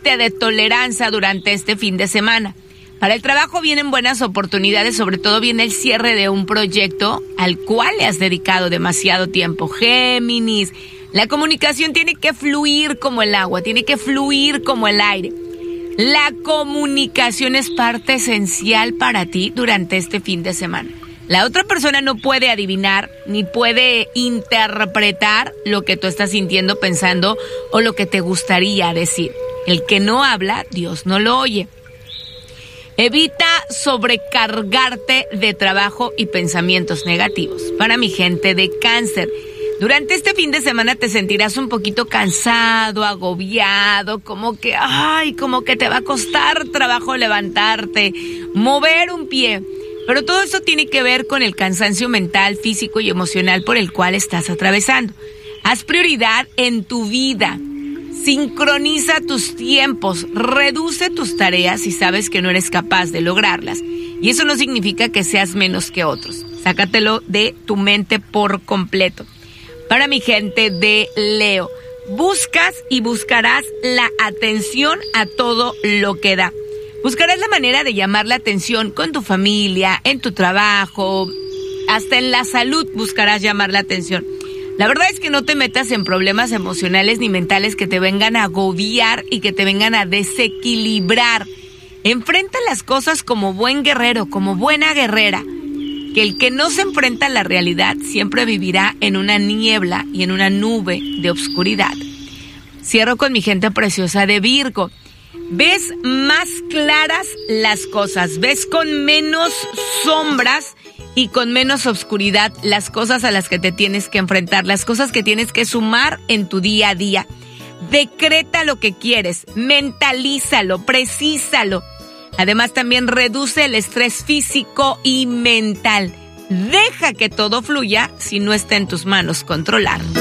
límite de tolerancia durante este fin de semana. Para el trabajo vienen buenas oportunidades, sobre todo viene el cierre de un proyecto al cual le has dedicado demasiado tiempo. Géminis, la comunicación tiene que fluir como el agua, tiene que fluir como el aire. La comunicación es parte esencial para ti durante este fin de semana. La otra persona no puede adivinar ni puede interpretar lo que tú estás sintiendo, pensando o lo que te gustaría decir. El que no habla, Dios no lo oye. Evita sobrecargarte de trabajo y pensamientos negativos. Para mi gente de Cáncer, durante este fin de semana te sentirás un poquito cansado, agobiado, como que te va a costar trabajo levantarte, mover un pie. Pero todo eso tiene que ver con el cansancio mental, físico y emocional por el cual estás atravesando. Haz prioridad en tu vida. Sincroniza tus tiempos, reduce tus tareas si sabes que no eres capaz de lograrlas. Y eso no significa que seas menos que otros. Sácatelo de tu mente por completo. Para mi gente de Leo, buscas y buscarás la atención a todo lo que da. Buscarás la manera de llamar la atención con tu familia, en tu trabajo, hasta en la salud buscarás llamar la atención. La verdad es que no te metas en problemas emocionales ni mentales que te vengan a agobiar y que te vengan a desequilibrar. Enfrenta las cosas como buen guerrero, como buena guerrera. Que el que no se enfrenta a la realidad siempre vivirá en una niebla y en una nube de oscuridad. Cierro con mi gente preciosa de Virgo. Ves más claras las cosas, ves con menos sombras y con menos oscuridad las cosas a las que te tienes que enfrentar, las cosas que tienes que sumar en tu día a día. Decreta lo que quieres, mentalízalo, precísalo. Además también reduce el estrés físico y mental. Deja que todo fluya si no está en tus manos controlarlo.